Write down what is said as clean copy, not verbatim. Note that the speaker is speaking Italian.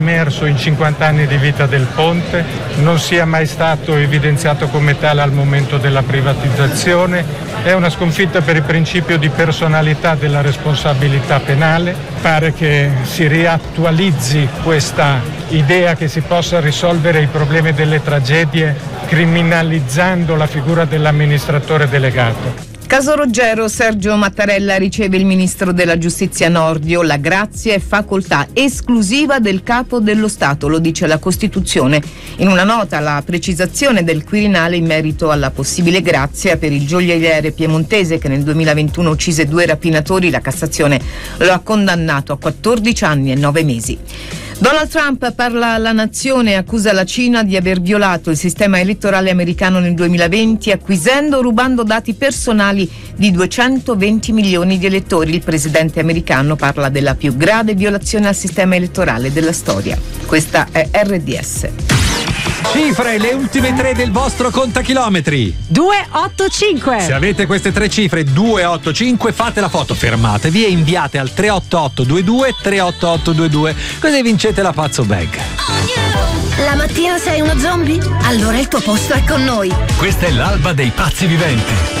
emerso in 50 anni di vita del ponte, non sia mai stato evidenziato come tale al momento della privatizzazione. È una sconfitta per il principio di personalità della responsabilità penale. Pare che si riattualizzi questa idea che si possa risolvere i problemi delle tragedie criminalizzando la figura dell'amministratore delegato. Caso Ruggero, Sergio Mattarella riceve il ministro della giustizia Nordio. La grazia è facoltà esclusiva del capo dello Stato, lo dice la Costituzione. In una nota la precisazione del Quirinale in merito alla possibile grazia per il gioielliere piemontese che nel 2021 uccise 2 rapinatori. La Cassazione lo ha condannato a 14 anni e 9 mesi. Donald Trump parla alla nazione e accusa la Cina di aver violato il sistema elettorale americano nel 2020, acquisendo o rubando dati personali di 220 milioni di elettori. Il presidente americano parla della più grave violazione al sistema elettorale della storia. Questa è RDS. Cifre, le ultime 3 del vostro contachilometri. 285. Se avete queste 3 cifre, 285, fate la foto, fermatevi e inviate al 38822 38822, così vincete la Pazzo Bag. La mattina sei uno zombie? Allora il tuo posto è con noi. Questa è l'alba dei pazzi viventi.